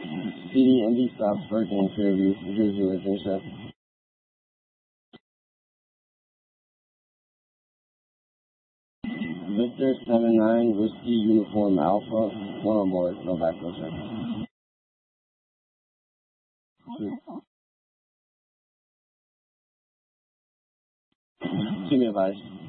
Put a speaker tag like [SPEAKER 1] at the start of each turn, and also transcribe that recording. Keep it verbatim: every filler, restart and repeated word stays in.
[SPEAKER 1] C D M D stops working in Fairview. Gives you attention. Victor seven nine Whiskey Uniform Alpha. One on board. No background check. Keep me advised.